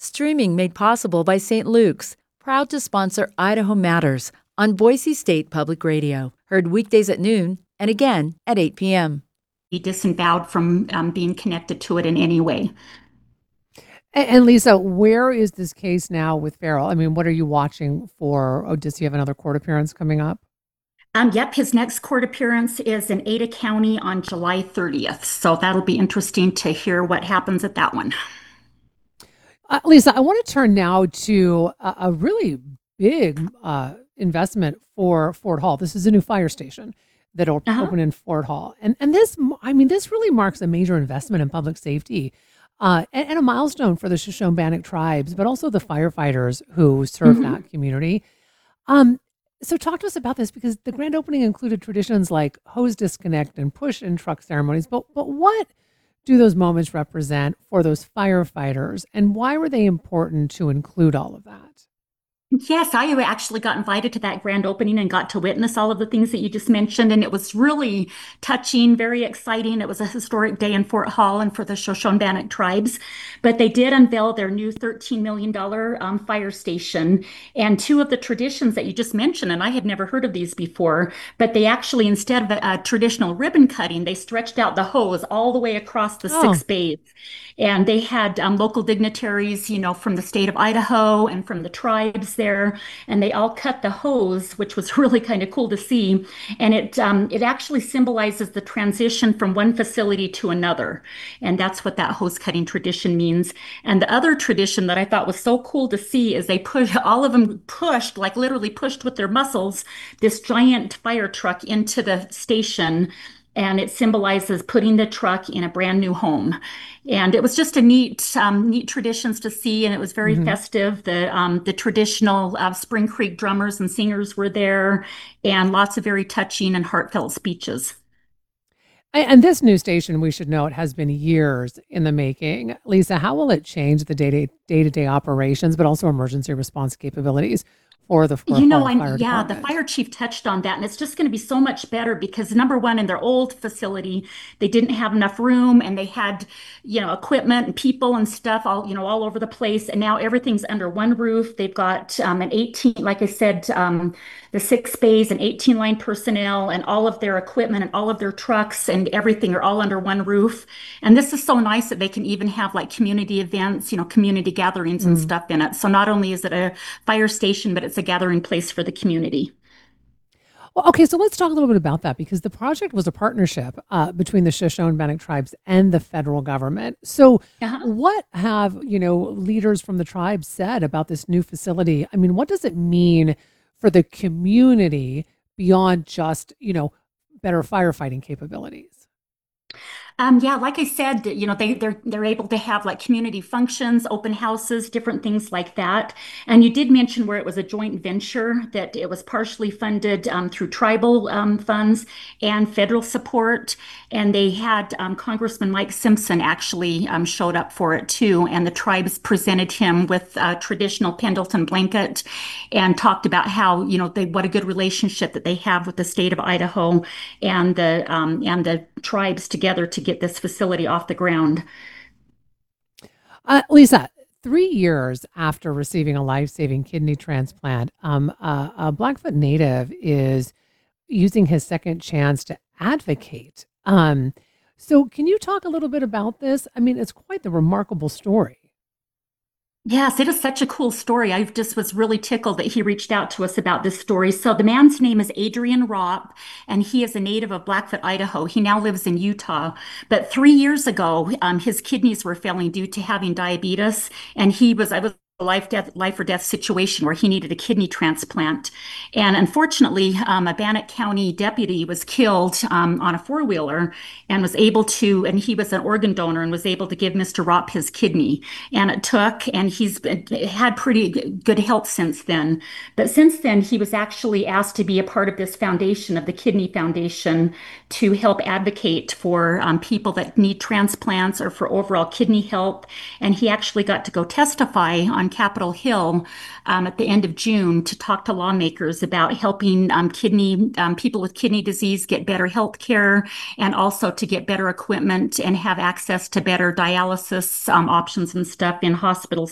Streaming made possible by St. Luke's, proud to sponsor Idaho Matters on Boise State Public Radio. Heard weekdays at noon and again at 8 p.m. Be disemboweled from being connected to it in any way. And Lisa, where is this case now with Farrell? I mean, what are you watching for? Oh, does he have another court appearance coming up? Yep, his next court appearance is in Ada County on July 30th. So that'll be interesting to hear what happens at that one. Lisa, I want to turn now to a really big investment for Fort Hall. This is a new fire station that'll Uh-huh. open in Fort Hall. And this, I mean, this really marks a major investment in public safety and a milestone for the Shoshone-Bannock tribes, but also the firefighters who serve Mhm. that community. Um, so talk to us about this because the grand opening included traditions like hose disconnect and push and truck ceremonies. But what do those moments represent for those firefighters, and why were they important to include all of that? Yes, I actually got invited to that grand opening and got to witness all of the things that you just mentioned. And it was really touching, very exciting. It was a historic day in Fort Hall and for the Shoshone-Bannock tribes. But they did unveil their new $13 million fire station. And two of the traditions that you just mentioned, and I had never heard of these before, but they actually, instead of a traditional ribbon cutting, they stretched out the hose all the way across the six Oh, bays. And they had local dignitaries, from the state of Idaho and from the tribes there, and they all cut the hose, which was really kind of cool to see. And it actually symbolizes the transition from one facility to another, and that's what that hose cutting tradition means. And the other tradition that I thought was so cool to see is they push all of them pushed, like literally pushed with their muscles, this giant fire truck into the station. And it symbolizes putting the truck in a brand new home. And it was just a neat traditions to see, and it was very mhm. festive. The traditional Spring Creek drummers and singers were there, and lots of very touching and heartfelt speeches. And this new station, we should note, has been years in the making. Lisa, how will it change the day-to-day operations, but also emergency response capabilities for the Fort Hall Fire Yeah, the Department? fire chief touched on that, and it's just going to be so much better because number one, in their old facility, they didn't have enough room, and they had, equipment and people and stuff all over the place, and now everything's under one roof. They've got an 18, like I said, the six bays and 18 line personnel, and all of their equipment and all of their trucks and everything are all under one roof. And this is so nice that they can even have like community events, community gatherings and Mm. stuff in it. So not only is it a fire station, but it's a gathering place for the community. Well, okay, so let's talk a little bit about that because the project was a partnership between the Shoshone-Bannock tribes and the federal government. So, Uh-huh. what have leaders from the tribes said about this new facility? I mean, what does it mean for the community beyond just better firefighting capabilities? Yeah, like I said, they're able to have like community functions, open houses, different things like that. And you did mention where it was a joint venture that it was partially funded through tribal funds and federal support. And they had Congressman Mike Simpson actually showed up for it too. And the tribes presented him with a traditional Pendleton blanket and talked about how what a good relationship that they have with the state of Idaho and the tribes together to get this facility off the ground. Lisa, 3 years after receiving a life-saving kidney transplant, a Blackfoot Native is using his second chance to advocate. So can you talk a little bit about this? I mean, it's quite the remarkable story. Yes, it is such a cool story. I just was really tickled that he reached out to us about this story. So the man's name is Adrian Ropp, and he is a native of Blackfoot, Idaho. He now lives in Utah. But 3 years ago, his kidneys were failing due to having diabetes, and I was a life or death situation where he needed a kidney transplant. And unfortunately, a Bannock County deputy was killed on a four-wheeler and he was an organ donor and was able to give Mr. Ropp his kidney. And had pretty good health since then. But since then, he was actually asked to be a part of this foundation, of the Kidney Foundation, to help advocate for people that need transplants or for overall kidney health. And he actually got to go testify on Capitol Hill at the end of June to talk to lawmakers about helping kidney people with kidney disease get better health care and also to get better equipment and have access to better dialysis options and stuff in hospitals